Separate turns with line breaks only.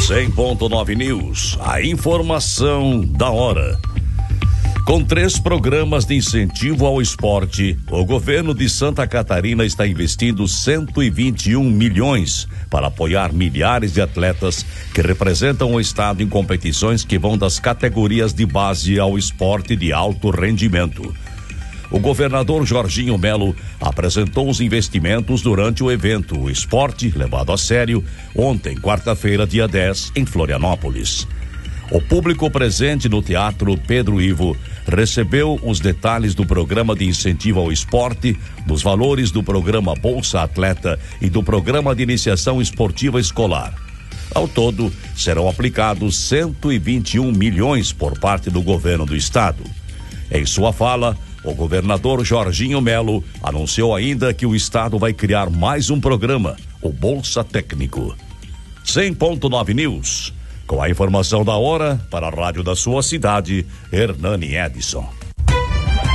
100.9 News, a informação da hora. Com 3 programas de incentivo ao esporte, o governo de Santa Catarina está investindo 121 milhões para apoiar milhares de atletas que representam o estado em competições que vão das categorias de base ao esporte de alto rendimento. O governador Jorginho Melo apresentou os investimentos durante o evento O Esporte Levado a Sério, ontem, quarta-feira, dia 10, em Florianópolis. O público presente no Teatro Pedro Ivo recebeu os detalhes do programa de incentivo ao esporte, dos valores do programa Bolsa Atleta e do programa de iniciação esportiva escolar. Ao todo, serão aplicados 121 milhões por parte do governo do estado. Em sua fala, o governador Jorginho Melo anunciou ainda que o estado vai criar mais um programa, o Bolsa Técnico. 100.9 News, com a informação da hora para a rádio da sua cidade, Hernani Edson.